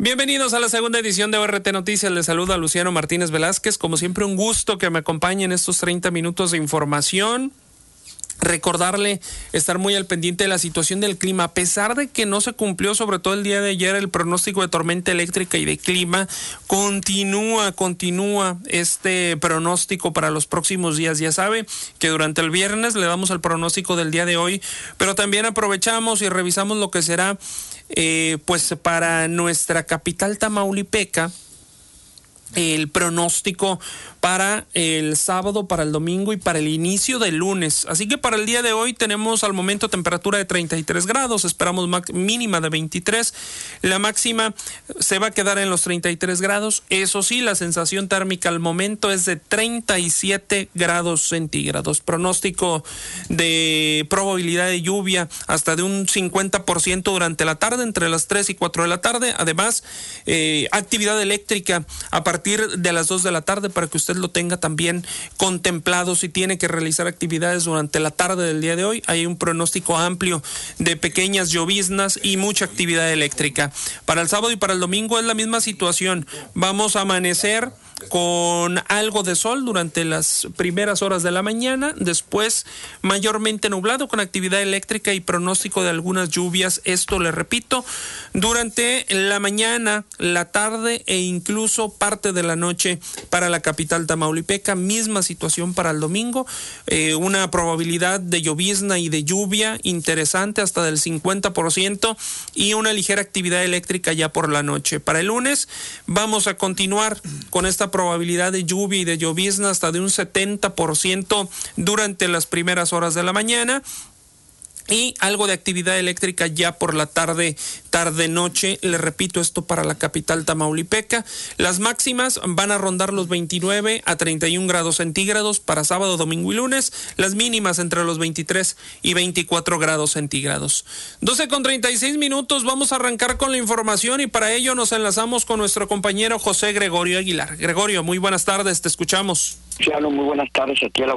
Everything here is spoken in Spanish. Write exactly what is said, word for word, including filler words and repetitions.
Bienvenidos a la segunda edición de O R T Noticias. Les saluda Luciano Martínez Velázquez. Como siempre, un gusto que me acompañen estos treinta minutos de información. Recordarle estar muy al pendiente de la situación del clima. A pesar de que no se cumplió, sobre todo el día de ayer, el pronóstico de tormenta eléctrica y de clima, continúa, continúa este pronóstico para los próximos días. Ya sabe que durante el viernes le damos el pronóstico del día de hoy, pero también aprovechamos y revisamos lo que será eh, pues para nuestra capital Tamaulipeca, el pronóstico para el sábado, para el domingo y para el inicio del lunes. Así que para el día de hoy tenemos al momento temperatura de treinta y tres grados, esperamos mínima de veintitrés, la máxima se va a quedar en los treinta y tres grados. Eso sí, la sensación térmica al momento es de treinta y siete grados centígrados. Pronóstico de probabilidad de lluvia hasta de un cincuenta por ciento durante la tarde, entre las tres y cuatro de la tarde. Además, eh, actividad eléctrica a partir de las dos de la tarde, para que usted lo tenga también contemplado si tiene que realizar actividades durante la tarde del día de hoy. Hay un pronóstico amplio de pequeñas lloviznas y mucha actividad eléctrica. Para el sábado y para el domingo es la misma situación. Vamos a amanecer con algo de sol durante las primeras horas de la mañana, después mayormente nublado con actividad eléctrica y pronóstico de algunas lluvias. Esto, le repito, durante la mañana, la tarde e incluso parte de la noche para la capital Tamaulipeca. Misma situación para el domingo, eh, una probabilidad de llovizna y de lluvia interesante hasta del cincuenta por ciento y una ligera actividad eléctrica ya por la noche. Para el lunes vamos a continuar con esta probabilidad de lluvia y de llovizna hasta de un setenta por ciento durante las primeras horas de la mañana y algo de actividad eléctrica ya por la tarde, tarde noche. Le repito, esto para la capital Tamaulipeca. Las máximas van a rondar los veintinueve a treinta y un grados centígrados para sábado, domingo y lunes. Las mínimas entre los veintitrés y veinticuatro grados centígrados. doce con treinta y seis minutos. Vamos a arrancar con la información y para ello nos enlazamos con nuestro compañero José Gregorio Aguilar. Gregorio, muy buenas tardes, te escuchamos. Luciano, muy buenas tardes aquí a la